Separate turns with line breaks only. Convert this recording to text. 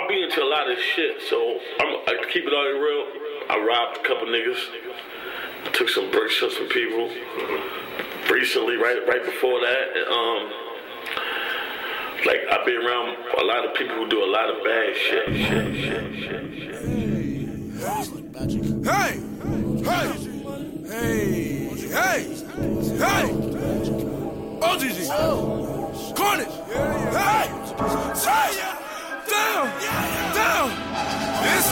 be into a lot of shit, so I keep it all real. I robbed a couple niggas, took some bricks from some people recently, right before that. Like I've been around a lot of people who do a lot of bad shit.
Hey!